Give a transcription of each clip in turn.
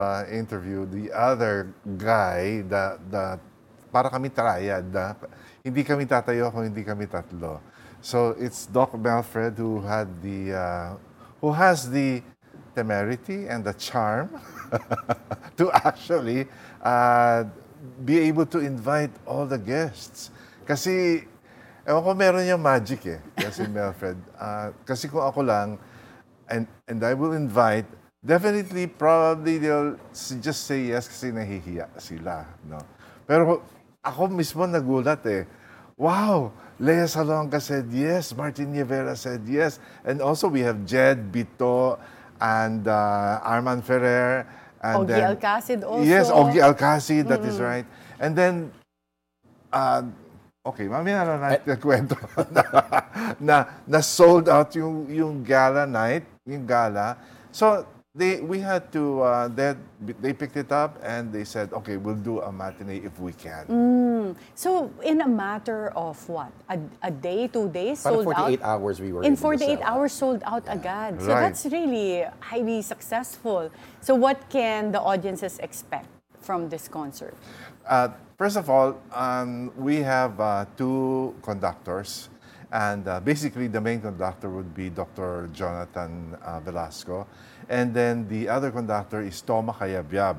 interview the other guy, the para kami triad, hindi kami tatayo kung hindi kami tatlo. So it's Doc Belfred who has the temerity and the charm to actually be able to invite all the guests. Kasi, ewan ko meron yung magic kasi Belfred. Kasi kung ako lang, and I will invite, definitely, probably they'll just say yes kasi nahihiya sila. No? Pero ako mismo nagulat Wow! Lea Salonga said yes. Martin Rivera said yes. And also we have Jed Bito and Arman Ferrer. And Ogie Alcacid also. Yes, Ogie Alcacid, that is right. And then, okay, mamaya na natin kwento na sold out yung gala night, yung gala. So, we had to, they picked it up and they said, okay, we'll do a matinee if we can. So, in a matter of what? A day, 2 days, Parang sold 48 out? hours we were In able to 48 sell out. hours, sold out agad. So, Right. that's really highly successful. So, what can the audiences expect from this concert? First of all, we have 2 conductors. And basically, the main conductor would be Dr. Jonathan Velasco. And then the other conductor is Toma Cayabyab.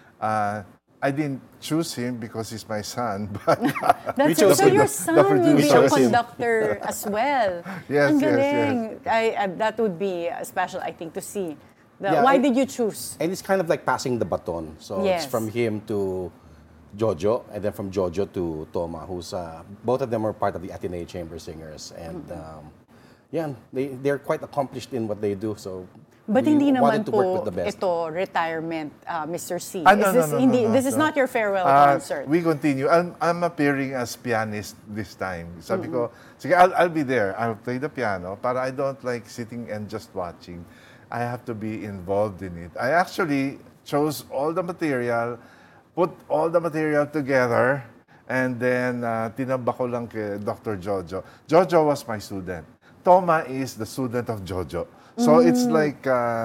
I didn't choose him because he's my son, but That's chose so him. your The son will be producer. a conductor as well. Yes, Ang yes, galing. That would be special, I think, to see. Yeah, Why did you choose? And it's kind of like passing the baton. So Yes. it's from him to Jojo, and then from Jojo to Toma, who's both of them are part of the Ateneo Chamber Singers, and yeah, they're quite accomplished in what they do. So, But we hindi wanted naman to work po with the best. ito retirement, Mr. C. No, Is this, no, no, hindi, no, this is no. not your farewell concert. We continue. I'm appearing as pianist this time. Sabi ko, sige, I'll be there. I'll play the piano, but I don't like sitting and just watching. I have to be involved in it. I actually chose all the material, put all the material together, and then tinamba ko lang kay Dr. Jojo. Jojo was my student. Toma is the student of Jojo. So it's like,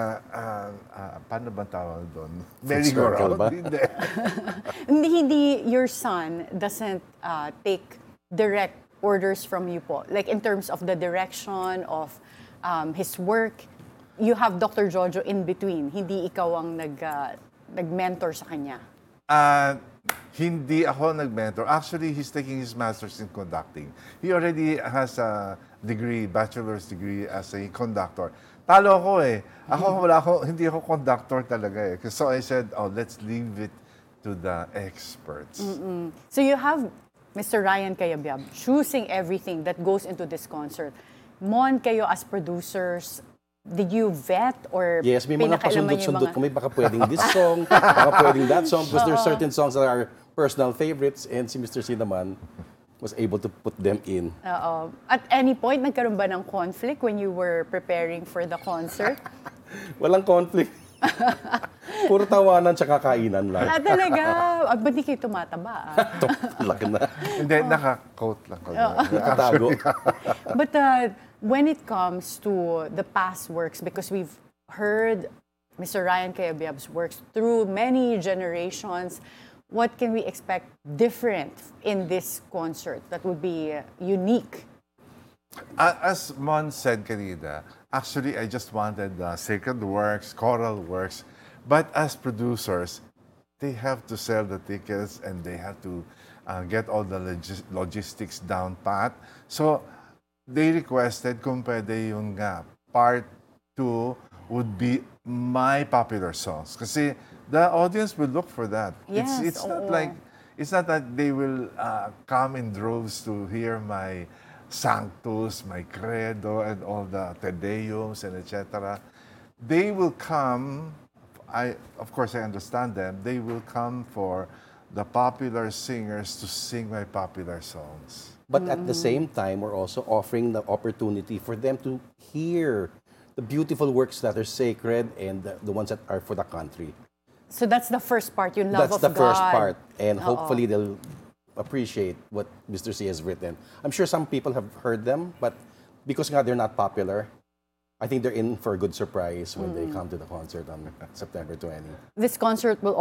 paano ba tawag doon? circle ba? Hindi. Hindi, your son doesn't take direct orders from you po. Like in terms of the direction of his work, you have Dr. Jojo in between. Hindi ikaw ang nag-mentor sa kanya. Hindi ako nag-mentor. Actually, he's taking his master's in conducting. He already has a degree, bachelor's degree as a conductor. Talo ako hindi ako conductor talaga So I said, let's leave it to the experts. So you have Mr. Ryan Cayabyab choosing everything that goes into this concert. Mon, kayo as producers, did you vet or Yes, may mga pinakailaman yung pasundot-sundot kami. Baka pwedeng this song, baka pwedeng that song. Because there are certain songs that are personal favorites, and si Mr. C naman was able to put them in. At any point, nagkaroon ba ng conflict when you were preparing for the concert? Walang conflict. Puro tawanan tsaka kainan lang. Talaga? Ba't di kayo tumataba? Laki na. Hindi, naka-coat lang ko. Nakatago. But when it comes to the past works, because we've heard Mr. Ryan Cayabyab's works through many generations, what can we expect different in this concert that would be unique? As Mon said kanina, actually, I just wanted sacred works, choral works. But as producers, they have to sell the tickets and they have to get all the logistics down pat. So, they requested kung pwede yung part 2 would be my popular songs. Kasi the audience will look for that. Yes, It's not like, it's not that they will come in droves to hear my Sanctus, my Credo, and all the Te Deums and etc. They will come, of course I understand them, they will come for the popular singers to sing my popular songs. But at the same time, we're also offering the opportunity for them to hear the beautiful works that are sacred and the ones that are for the country. So that's the first part, yung love That's of the God. first part. And hopefully they'll appreciate what Mr. C has written. I'm sure some people have heard them, but because nga they're not popular, I think they're in for a good surprise when they come to the concert on September 20. This concert will